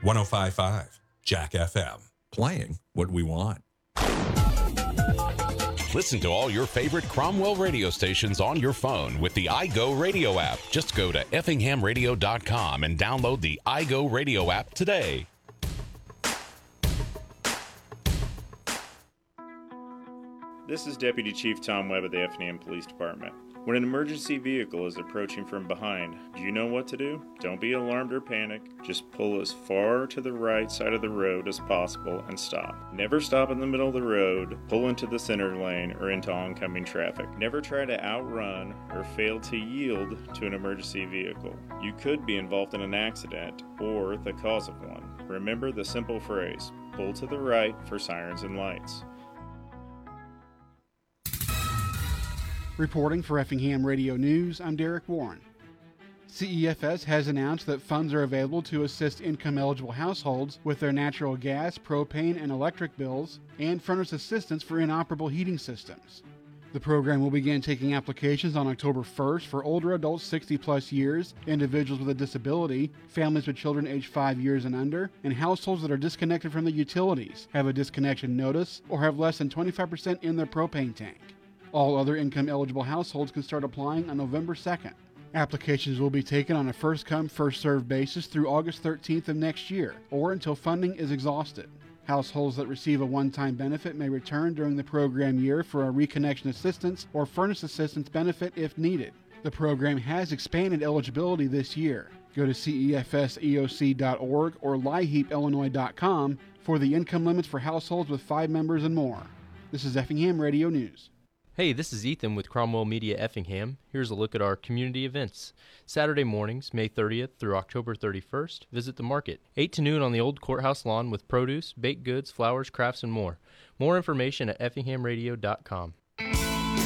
105.5 Jack FM. Playing what we want. Listen to all your favorite Cromwell radio stations on your phone with the iGo Radio app. Just go to effinghamradio.com and download the iGo Radio app today. This is Deputy Chief Tom Webb of the Effingham Police Department. When an emergency vehicle is approaching from behind, do you know what to do? Don't be alarmed or panic. Just pull as far to the right side of the road as possible and stop. Never stop in the middle of the road, pull into the center lane, or into oncoming traffic. Never try to outrun or fail to yield to an emergency vehicle. You could be involved in an accident or the cause of one. Remember the simple phrase, pull to the right for sirens and lights. Reporting for Effingham Radio News, I'm Derek Warren. CEFS has announced that funds are available to assist income-eligible households with their natural gas, propane, and electric bills, and furnish assistance for inoperable heating systems. The program will begin taking applications on October 1st for older adults 60-plus years, individuals with a disability, families with children aged 5 years and under, and households that are disconnected from the utilities, have a disconnection notice, or have less than 25% in their propane tank. All other income-eligible households can start applying on November 2nd. Applications will be taken on a first-come, first-served basis through August 13th of next year, or until funding is exhausted. Households that receive a one-time benefit may return during the program year for a reconnection assistance or furnace assistance benefit if needed. The program has expanded eligibility this year. Go to cefseoc.org or LIHEAPIllinois.com for the income limits for households with 5 members and more. This is Effingham Radio News. Hey, this is Ethan with Cromwell Media Effingham. Here's a look at our community events. Saturday mornings, May 30th through October 31st, visit the market. 8 to noon on the old courthouse lawn with produce, baked goods, flowers, crafts, and more. More information at effinghamradio.com.